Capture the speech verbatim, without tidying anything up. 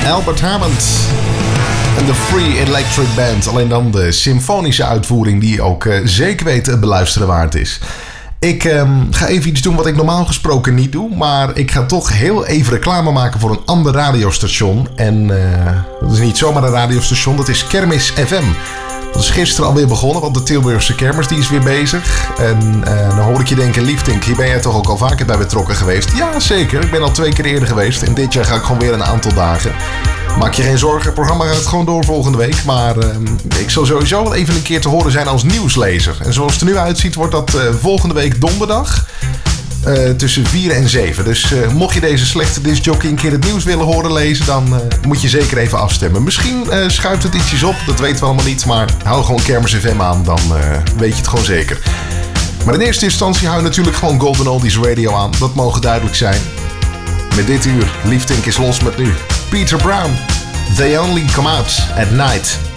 Albert Hammond en de Free Electric Band. Alleen dan de symfonische uitvoering die ook uh, zeker weten het beluisteren waard is. Ik um, ga even iets doen wat ik normaal gesproken niet doe. Maar ik ga toch heel even reclame maken voor een ander radiostation. En uh, dat is niet zomaar een radiostation, dat is Kermis F M. Dat is gisteren alweer begonnen, want de Tilburgse kermis die is weer bezig. En uh, dan hoor ik je denken, Liefdink, hier ben jij toch ook al vaker bij betrokken geweest? Ja, zeker. Ik ben al twee keer eerder geweest. En dit jaar ga ik gewoon weer een aantal dagen. Maak je geen zorgen, het programma gaat gewoon door volgende week. Maar uh, ik zal sowieso wel even een keer te horen zijn als nieuwslezer. En zoals het er nu uitziet, wordt dat uh, volgende week donderdag. Uh, tussen vier en zeven. Dus uh, mocht je deze slechte discjockey een keer het nieuws willen horen lezen, dan uh, moet je zeker even afstemmen. Misschien uh, schuift het ietsjes op, dat weten we allemaal niet. Maar hou gewoon Kermis F M aan, dan uh, weet je het gewoon zeker. Maar in eerste instantie hou je natuurlijk gewoon Golden Oldies Radio aan. Dat mogen duidelijk zijn. Met dit uur, Liefdink is los met nu Peter Brown. They only come out at night.